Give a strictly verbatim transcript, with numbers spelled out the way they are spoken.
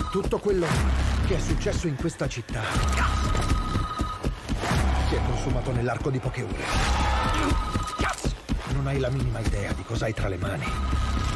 Tutto quello che è successo in questa città si è consumato nell'arco di poche ore. Non hai la minima idea di cosa hai tra le mani.